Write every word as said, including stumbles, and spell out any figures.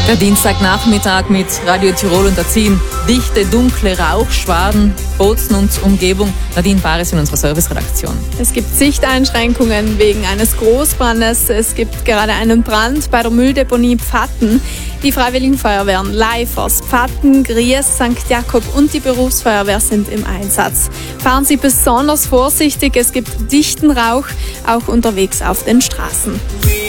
Der Dienstagnachmittag mit Radio Tirol und der Ziehen. Dichte, dunkle Rauchschwaden, Bozen und Umgebung. Nadine Baris in unserer Serviceredaktion. Es gibt Sichteinschränkungen wegen eines Großbrandes. Es gibt gerade einen Brand bei der Mülldeponie Pfatten. Die Freiwilligen Feuerwehren live aus Pfatten, Gries, Sankt Jakob und die Berufsfeuerwehr sind im Einsatz. Fahren Sie besonders vorsichtig. Es gibt dichten Rauch, auch unterwegs auf den Straßen.